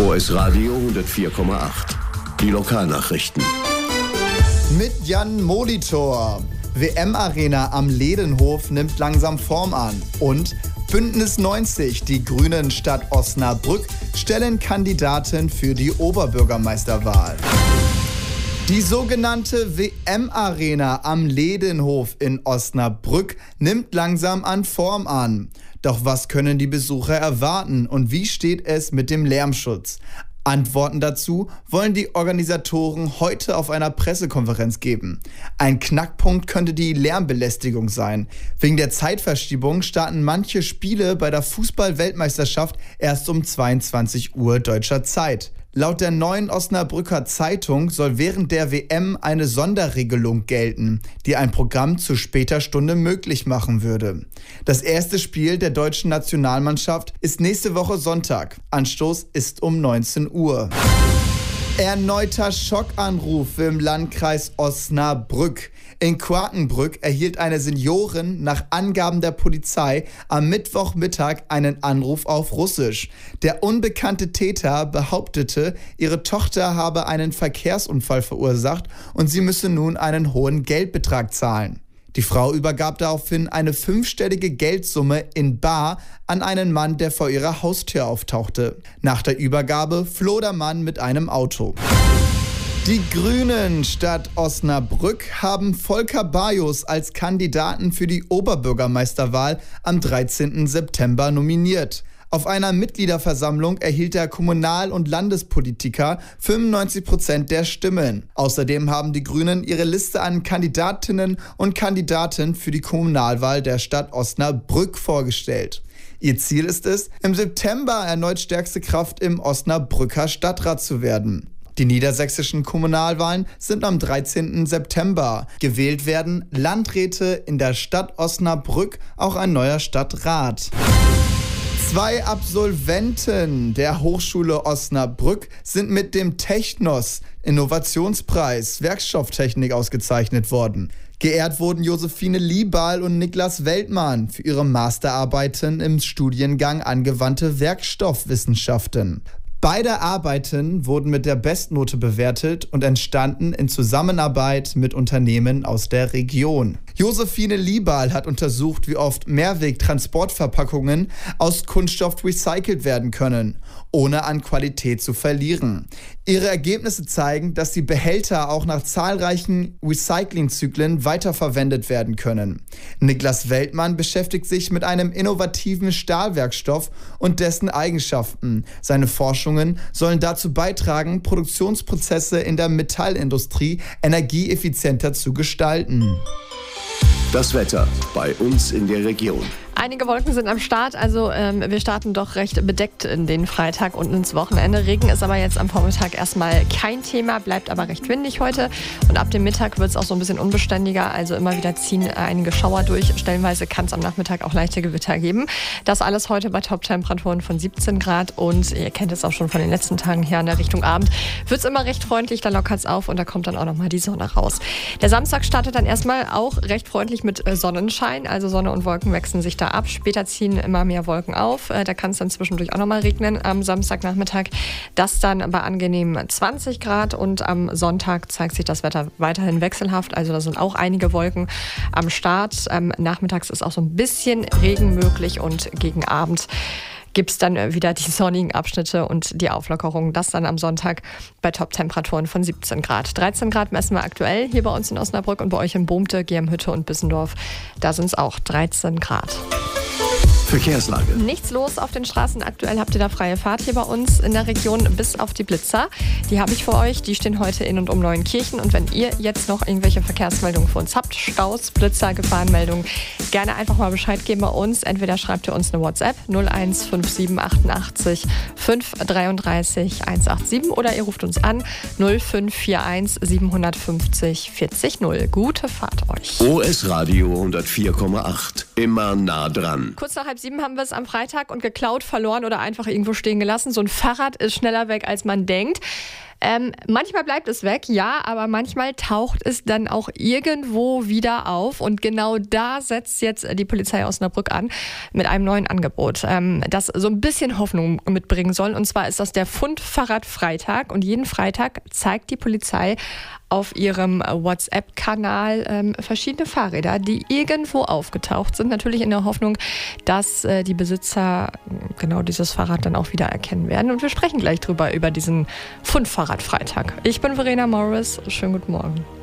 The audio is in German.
OS Radio 104,8. Die Lokalnachrichten. Mit Jan Molitor. WM-Arena am Ledenhof nimmt langsam Form an. Und Bündnis 90, die Grünen Stadt Osnabrück, stellen Kandidaten für die Oberbürgermeisterwahl. Die sogenannte WM-Arena am Ledenhof in Osnabrück nimmt langsam an Form an. Doch was können die Besucher erwarten und wie steht es mit dem Lärmschutz? Antworten dazu wollen die Organisatoren heute auf einer Pressekonferenz geben. Ein Knackpunkt könnte die Lärmbelästigung sein. Wegen der Zeitverschiebung starten manche Spiele bei der Fußball-Weltmeisterschaft erst um 22 Uhr deutscher Zeit. Laut der Neuen Osnabrücker Zeitung soll während der WM eine Sonderregelung gelten, die ein Programm zu später Stunde möglich machen würde. Das erste Spiel der deutschen Nationalmannschaft ist nächste Woche Sonntag. Anstoß ist um 19 Uhr. Erneuter Schockanruf im Landkreis Osnabrück. In Quakenbrück erhielt eine Seniorin nach Angaben der Polizei am Mittwochmittag einen Anruf auf Russisch. Der unbekannte Täter behauptete, ihre Tochter habe einen Verkehrsunfall verursacht und sie müsse nun einen hohen Geldbetrag zahlen. Die Frau übergab daraufhin eine 5-stellige Geldsumme in bar an einen Mann, der vor ihrer Haustür auftauchte. Nach der Übergabe floh der Mann mit einem Auto. Die Grünen Stadt Osnabrück haben Volker Bajus als Kandidaten für die Oberbürgermeisterwahl am 13. September nominiert. Auf einer Mitgliederversammlung erhielt der Kommunal- und Landespolitiker 95% der Stimmen. Außerdem haben die Grünen ihre Liste an Kandidatinnen und Kandidaten für die Kommunalwahl der Stadt Osnabrück vorgestellt. Ihr Ziel ist es, im September erneut stärkste Kraft im Osnabrücker Stadtrat zu werden. Die niedersächsischen Kommunalwahlen sind am 13. September. Gewählt werden Landräte in der Stadt Osnabrück, auch ein neuer Stadtrat. 2 Absolventen der Hochschule Osnabrück sind mit dem Technos Innovationspreis Werkstofftechnik ausgezeichnet worden. Geehrt wurden Josephine Liebal und Niklas Weltmann für ihre Masterarbeiten im Studiengang Angewandte Werkstoffwissenschaften. Beide Arbeiten wurden mit der Bestnote bewertet und entstanden in Zusammenarbeit mit Unternehmen aus der Region. Josephine Liebal hat untersucht, wie oft Mehrwegtransportverpackungen aus Kunststoff recycelt werden können, ohne an Qualität zu verlieren. Ihre Ergebnisse zeigen, dass die Behälter auch nach zahlreichen Recyclingzyklen weiterverwendet werden können. Niklas Weltmann beschäftigt sich mit einem innovativen Stahlwerkstoff und dessen Eigenschaften. Seine Forschungen sollen dazu beitragen, Produktionsprozesse in der Metallindustrie energieeffizienter zu gestalten. Das Wetter bei uns in der Region. Einige Wolken sind am Start, also wir starten doch recht bedeckt in den Freitag und ins Wochenende. Regen ist aber jetzt am Vormittag erstmal kein Thema, bleibt aber recht windig heute. Und ab dem Mittag wird es auch so ein bisschen unbeständiger, also immer wieder ziehen einige Schauer durch. Stellenweise kann es am Nachmittag auch leichte Gewitter geben. Das alles heute bei Top-Temperaturen von 17 Grad und ihr kennt es auch schon von den letzten Tagen hier in der Richtung Abend. Wird es immer recht freundlich, da lockert es auf und da kommt dann auch nochmal die Sonne raus. Der Samstag startet dann erstmal auch recht freundlich mit Sonnenschein, also Sonne und Wolken wechseln sich da ab. Später ziehen immer mehr Wolken auf. Da kann es dann zwischendurch auch nochmal regnen am Samstagnachmittag. Das dann bei angenehmen 20 Grad und am Sonntag zeigt sich das Wetter weiterhin wechselhaft. Also da sind auch einige Wolken am Start. Nachmittags ist auch so ein bisschen Regen möglich und gegen Abend gibt es dann wieder die sonnigen Abschnitte und die Auflockerung. Das dann am Sonntag bei Top-Temperaturen von 17 Grad. 13 Grad messen wir aktuell hier bei uns in Osnabrück und bei euch in Bohmte, Germhütte und Bissendorf. Da sind es auch 13 Grad. Verkehrslage. Nichts los auf den Straßen. Aktuell habt ihr da freie Fahrt hier bei uns in der Region, bis auf die Blitzer. Die habe ich für euch. Die stehen heute in und um Neuenkirchen. Und wenn ihr jetzt noch irgendwelche Verkehrsmeldungen für uns habt, Staus, Blitzer, Gefahrenmeldungen, gerne einfach mal Bescheid geben bei uns. Entweder schreibt ihr uns eine WhatsApp 015788 533 187 oder ihr ruft uns an 0541 750 40 0. Gute Fahrt euch. OS Radio 104,8. Immer nah dran. Kurz nach 6:30 haben wir es am Freitag und geklaut, verloren oder einfach irgendwo stehen gelassen. So ein Fahrrad ist schneller weg, als man denkt. Manchmal bleibt es weg, ja, aber manchmal taucht es dann auch irgendwo wieder auf. Und genau da setzt jetzt die Polizei Osnabrück an mit einem neuen Angebot, das so ein bisschen Hoffnung mitbringen soll. Und zwar ist das der Fundfahrrad-Freitag. Und jeden Freitag zeigt die Polizei auf ihrem WhatsApp-Kanal verschiedene Fahrräder, die irgendwo aufgetaucht sind. Natürlich in der Hoffnung, dass die Besitzer genau dieses Fahrrad dann auch wieder erkennen werden. Und wir sprechen gleich drüber, über diesen Fundfahrrad-Freitag. Ich bin Verena Morris. Schönen guten Morgen.